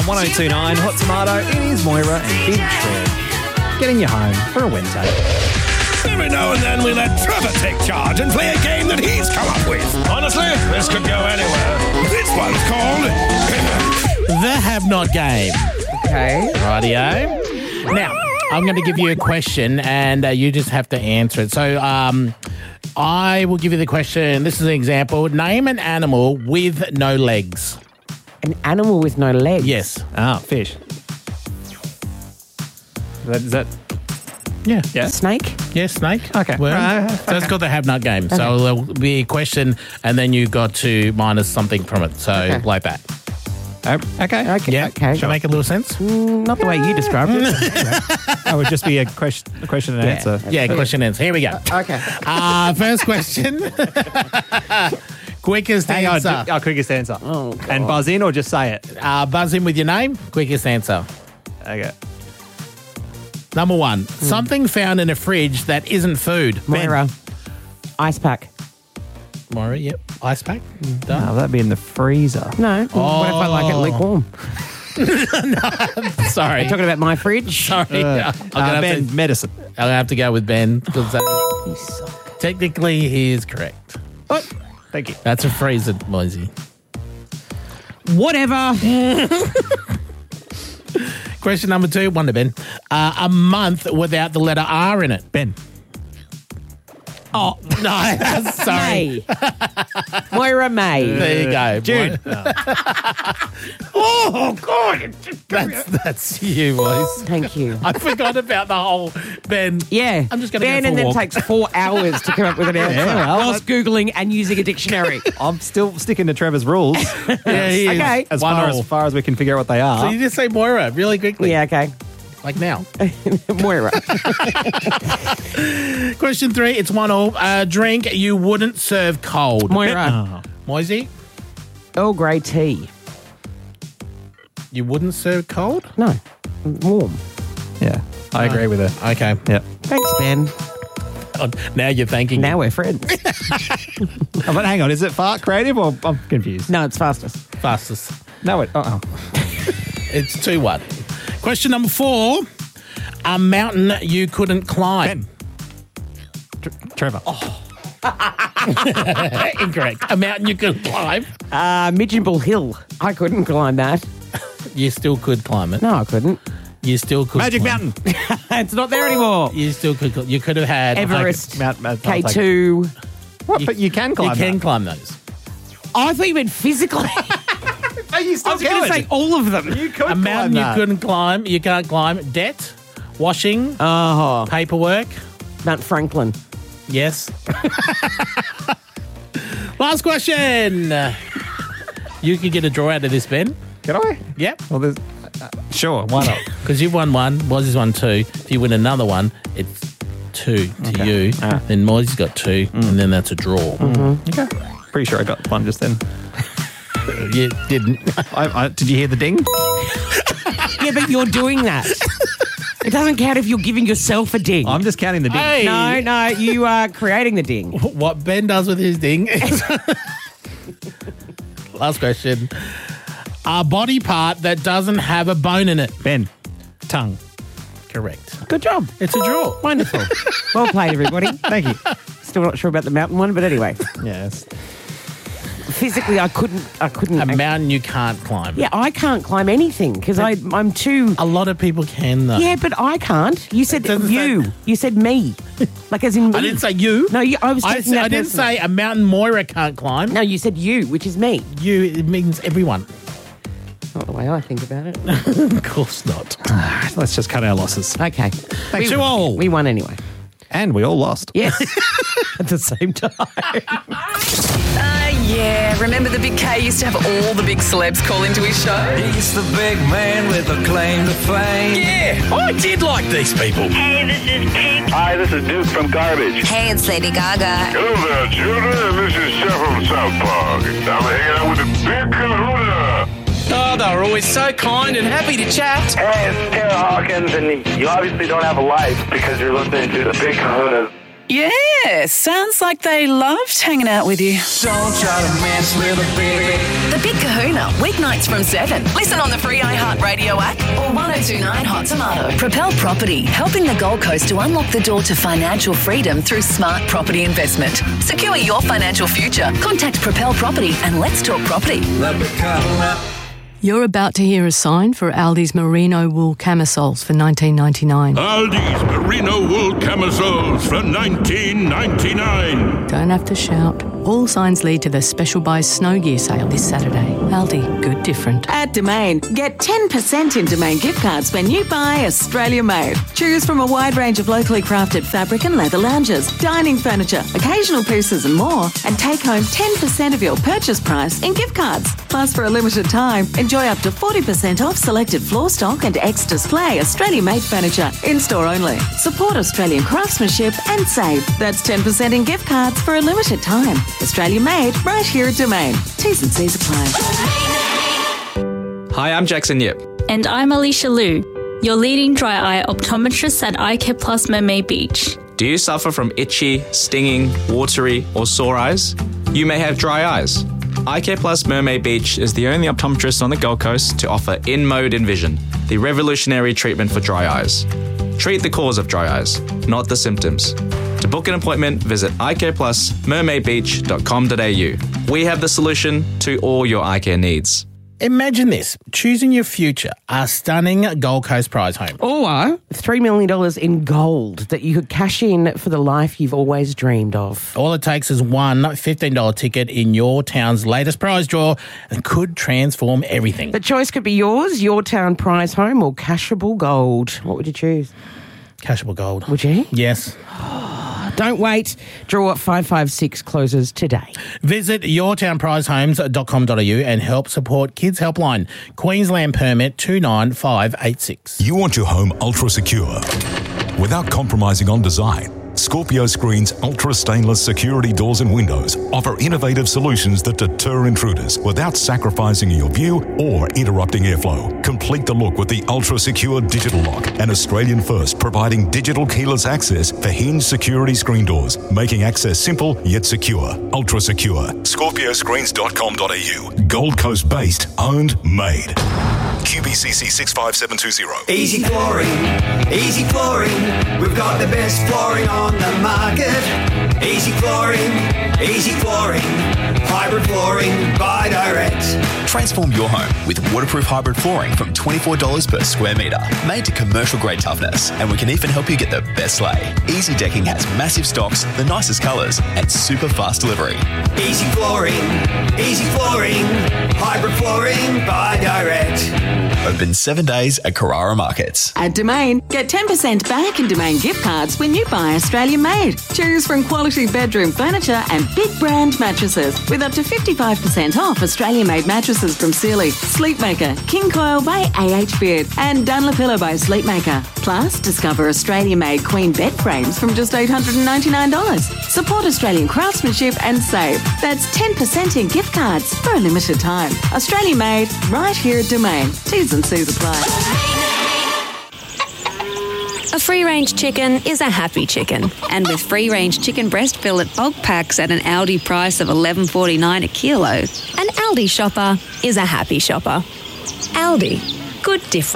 1029 Hot Tomato. It is Moira and Big Trev getting you home for a Wednesday. Every now and then we let Trevor take charge and play a game that he's come up with. Honestly, this could go anywhere. This one's called The Have Not Game. Okay. Rightio. Now, I'm going to give you a question and you just have to answer it. So, I will give you the question. This is an example. Name an animal with no legs. An animal with no legs? Yes. Fish. Is that Yeah. Snake? Yes, snake. Okay. Well, so it's called the Have Not Game. So there'll be a question and then you got to minus something from it. So like that. okay? Yeah. Okay. Should that make a little sense? Not the way you described it. That would just be a question and answer. Yeah, question answer. Here we go. Okay. First question. Quickest Hang on. answer. Our quickest answer. Oh, God. And buzz in or just say it? Buzz in with your name. Quickest answer. Okay. Number one. Something found in a fridge that isn't food. Moira. Ice pack. Moira, yep. Ice pack. Done. Oh, that'd be in the freezer. No. What if I like it lukewarm? Sorry. Talking about my fridge? Sorry. Ben, medicine. I'm going to have to go with Ben because You suck. technically he is correct. Thank you. That's a freezer, Moisey. Whatever. Question number two, one to Ben. A month without the letter R in it. Ben. Oh, no. Sorry. May. Moira May. There you go. June. Oh, God. That's you, boys. Thank you. I forgot about the whole Ben. Yeah. I'm just going to Ben, go for and a then walk. takes 4 hours to come up with an answer well, whilst Googling and using a dictionary. I'm still sticking to Trevor's rules. Yeah, he is. Okay. As 1-0. far as we can figure out what they So are. you just say Moira really quickly. Yeah, okay. Like now. Moira. Question three, it's 1-1. A drink you wouldn't serve cold. Moira. Moisey, Earl Grey tea. you wouldn't serve cold? No. Warm. Yeah, I agree with her. Okay. Yep. Thanks, Ben. Oh, now you're thanking Now we're friends. Oh, but hang on, is it fart creative or I'm confused? No, it's fastest. fastest. No, it. It's 2-1. Question number 4. A mountain you couldn't climb. Trevor. Incorrect. A mountain you couldn't climb. Midginbull Hill. I couldn't climb that. You still could climb it. No, I couldn't. You still could Magic climb. Mountain. It's not there anymore. You still could. You could have had Everest. Mount K2. What? But you can climb. You can that. climb those. Oh, I thought you meant physically. Are you I still was going to say all of them. You could A mountain climb you that. couldn't climb. You can't climb. Debt, washing, Oh, paperwork. Mount Franklin. Yes. Last question. You can get a draw out of this, Ben. Can I? Yep. Well, there's. Sure, why not? Because you've won one, Mozzie's won 2. If you win another one, it's 2 to you. Then Mozzie's got 2, and then that's a draw. Okay. Pretty sure I got one just then. You didn't. Did you hear the ding? Yeah, but you're doing that. It doesn't count if you're giving yourself a ding. I'm just counting the ding. Hey. No, you are creating the ding. What Ben does with his ding is... Last question. A body part that doesn't have a bone in it. Ben. Tongue. Correct. Good job. It's a draw. Wonderful. Well played, everybody. Thank you. Still not sure about the mountain one, but anyway. Yes. Physically, I couldn't. A mountain you can't climb. Yeah, I can't climb anything because I'm too. A lot of people can, though. Yeah, but I can't. You said doesn't you. say- You said me. Like as in me. I didn't say you. No, I was taking that I didn't personally. say a mountain Moira can't climb. No, you said you, which is me. You, it means everyone. Not the way I think about it. Of course not. Let's just cut our losses. Okay. Thanks to all. We won anyway. And we all lost. Yes. At the same time. Yeah, remember the Big K used to have all the big celebs call into his show? He's the big man with a claim to fame. Yeah, I did like these people. Hey, this is Pink. Hi, this is Duke from Garbage. Hey, it's Lady Gaga. Hello there, children. This is Chef from South Park. I'm hanging out with the Big Kahuna. Oh, they were always so kind and happy to chat. Hey, it's Taylor Hawkins, and you obviously don't have a life because you're listening to the Big Kahuna. Yeah, sounds like they loved hanging out with you. Don't try to mess with a baby. The The Big Kahuna, weeknights from 7. Listen on the free iHeartRadio app or 1029 Hot Tomato. Propel Property, helping the Gold Coast to unlock the door to financial freedom through smart property investment. Secure your financial future. Contact Propel Property and let's talk property. The Big Kahuna. You're about to hear a sign for Aldi's merino wool camisoles for $19.99. Aldi's merino wool camisoles for $19.99. Don't have to shout. All signs lead to the special buy snow gear sale this Saturday. Aldi, good different. At Domain, get 10% in Domain gift cards when you buy Australia Made. Choose from a wide range of locally crafted fabric and leather lounges, dining furniture, occasional pieces and more, and take home 10% of your purchase price in gift cards. Plus, for a limited time, enjoy up to 40% off selected floor stock and ex-display Australia Made furniture, in-store only. Support Australian craftsmanship and save. That's 10% in gift cards for a limited time. Australia Made, right here at Domain. T's and C's apply. Hi, I'm Jackson Yip. And I'm Alicia Liu, your leading dry eye optometrist at Eye Care Plus Mermaid Beach. Do you suffer from itchy, stinging, watery, or sore eyes? You may have dry eyes. Eye Care Plus Mermaid Beach is the only optometrist on the Gold Coast to offer In-Mode Envision, the revolutionary treatment for dry eyes. Treat the cause of dry eyes, not the symptoms. To book an appointment, visit eyecareplusmermaidbeach.com.au. We have the solution to all your eye care needs. Imagine this, choosing your future, a stunning Gold Coast prize home. Or $3 million in gold that you could cash in for the life you've always dreamed of. All it takes is one $15 ticket in your town's latest prize draw and could transform everything. The choice could be yours, your town prize home, or cashable gold. What would you choose? Cashable gold. Would you? Yes. Don't wait. Draw 556 closes today. Visit yourtownprizehomes.com.au and help support Kids Helpline. Queensland Permit 29586. You want your home ultra secure without compromising on design. Scorpio Screen's ultra stainless security doors and windows offer innovative solutions that deter intruders without sacrificing your view or interrupting airflow. Complete the look with the ultra secure digital lock, an Australian first providing digital keyless access for hinged security screen doors, making access simple yet secure. Ultra secure. ScorpioScreens.com.au. Gold Coast based, owned, made. QBCC 65720. Easy flooring, we've got the best flooring on the market. Easy flooring, hybrid flooring by Direct. Transform your home with waterproof hybrid flooring from $24 per square metre, made to commercial grade toughness, and we can even help you get the best lay. Easy Decking has massive stocks, the nicest colours, and super fast delivery. Easy flooring, hybrid flooring by Direct. Open 7 days at Carrara Markets. At Domain, get 10% back in Domain gift cards when you buy Australia Made. Choose from quality bedroom furniture and big brand mattresses with up to 55% off Australia Made mattresses from Sealy, Sleepmaker, King Coil by AH Beard, and Dunlopillow by Sleepmaker. Plus, discover Australia Made Queen bed frames from just $899. Support Australian craftsmanship and save. That's 10% in gift cards for a limited time. Australia Made, right here at Domain. T's and C's apply. A free-range chicken is a happy chicken. And with free-range chicken breast fillet bulk packs at an Aldi price of $11.49 a kilo, an Aldi shopper is a happy shopper. Aldi. Good different.